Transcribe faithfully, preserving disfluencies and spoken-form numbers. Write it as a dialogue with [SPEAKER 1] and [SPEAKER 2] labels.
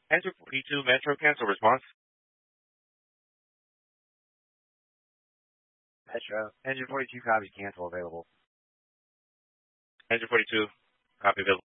[SPEAKER 1] Engine forty-two Metro, cancel response.
[SPEAKER 2] Metro. Engine forty-two, copy, cancel available.
[SPEAKER 1] Engine forty-two, copy available.